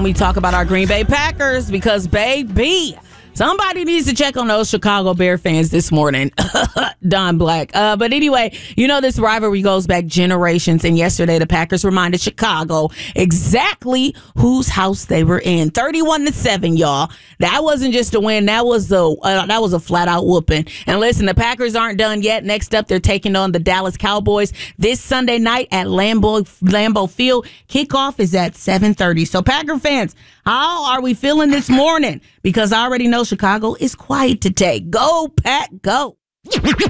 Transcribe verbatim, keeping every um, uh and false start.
and we talk about our Green Bay Packers because, baby, somebody needs to check on those Chicago Bear fans this morning. Don Black. Uh, but anyway, you know this rivalry goes back generations, and yesterday the Packers reminded Chicago exactly whose house they were in. thirty-one to seven, y'all. That wasn't just a win. That was a uh, that was a flat out whooping. And listen, the Packers aren't done yet. Next up, they're taking on the Dallas Cowboys this Sunday night at Lambeau Lambeau Field. Kickoff is at seven thirty. So Packer fans, how are we feeling this morning? Because I already know Chicago is quiet to take. Go, Pack, go.